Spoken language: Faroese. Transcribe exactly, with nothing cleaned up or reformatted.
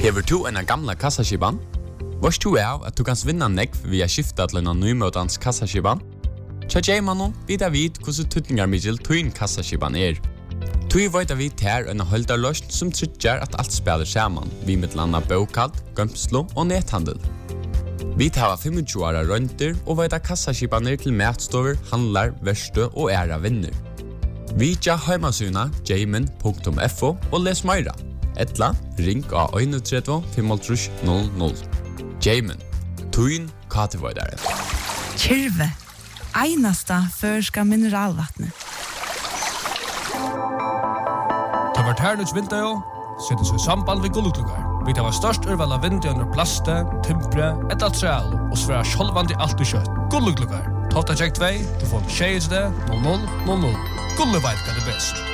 Hever du en gamla kassaskiban? Vars du er at du kan vinna nekv via skifta til en nymøtans kassaskiban? Tja J-mannen vidar vid hvordan tutningar middel tuin kassaskiban er. Tui veit vi ter en holdarløst som tryggjar at alt spiller saman, vi med landa bokald, gømslo og nethandel. Vi tar tjuefem åra rønter og veit kassaskibaner til matstover, handlar, verste og æra vinner. Vi tja heimasuna jamin punktum f o og les meira. Etla, ring av tre ett fem tre noll noll. Jamin, tuin katevoidare. Kyrve, einasta førska mineralvattnet. Ta vart hernuts vinter jo, settes i samband ved gullutlugar. Vi tar var størst urval av vinter under plaste, timpre, et altreal, og sværa sjolvandi alt i kjøtt. Gullutlugar, tolv tjekk två, du får tjejs det, noll noll noll noll. Gulleveit er det best.